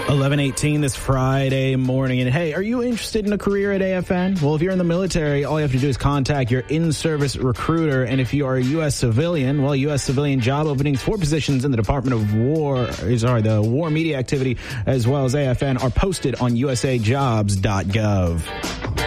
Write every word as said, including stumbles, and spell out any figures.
eleven eighteen this Friday morning. And hey, are you interested in a career at A F N? Well, if you're in the military, all you have to do is contact your in-service recruiter. And if you are a U S civilian, well, U S civilian job openings for positions in the Department of War, sorry, the War Media Activity, as well as A F N, are posted on U S A jobs dot gov.